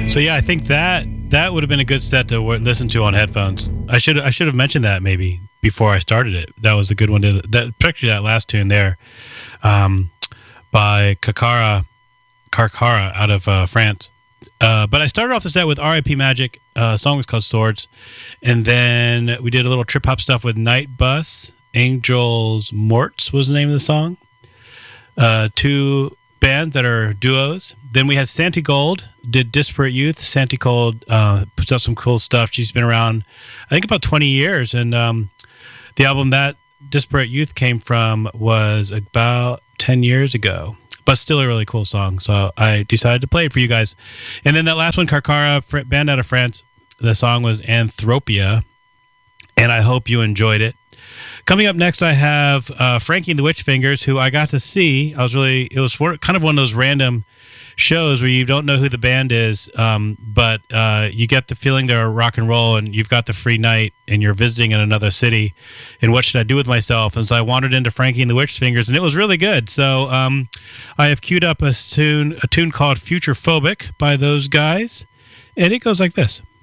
So yeah, I think that would have been a good set to listen to on headphones. I should have mentioned that maybe before I started it. That was a good one to particularly that last tune there, by Carcara out of France. But I started off the set with R.I.P. Magic. Song was called Swords, and then we did a little trip hop stuff with Night Bus. Angels Morts was the name of the song. Two bands that are duos. Then we had Santi Gold, did Disparate Youth. Santi Gold puts out some cool stuff. She's been around, I think, about 20 years. And the album that Disparate Youth came from was about 10 years ago. But still a really cool song. So I decided to play it for you guys. And then that last one, Carcara, band out of France, the song was Anthropia. And I hope you enjoyed it. Coming up next, I have Frankie and the Witch Fingers, who I got to see. It was kind of one of those random shows where you don't know who the band is, but you get the feeling they're rock and roll, and you've got the free night, and you're visiting in another city. And what should I do with myself? And so I wandered into Frankie and the Witch Fingers, and it was really good. So I have queued up a tune called Future Phobic by those guys, and it goes like this.